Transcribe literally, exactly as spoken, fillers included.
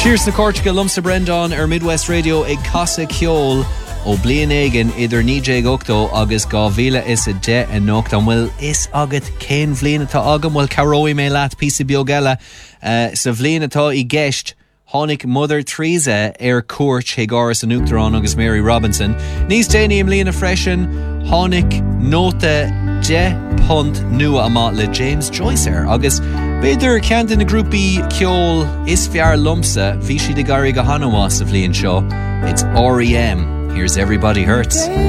Cheers na Cortica lumsa Brendan ar Midwest Radio ag Casa Ceol ó blian éigen idir nídé goctó agus gávíle is a de an nocht an bhfuil is agat cén bhlian atá agam bhfuil carói mé leat písa biogala uh, sa bhlian atá i gceist Honnig Mother Teresa ar cuairt ag áras an Uachtarán agus Mary Robinson. Níos déanaí am líana freisin Honnig nota de punt nua amá le James Joyce ar agus beidir ceann na grúpi ceol is fear lumsa bhí si de garí go hanamá sa bhliain seo. It's R E M. Here's Everybody Hurts.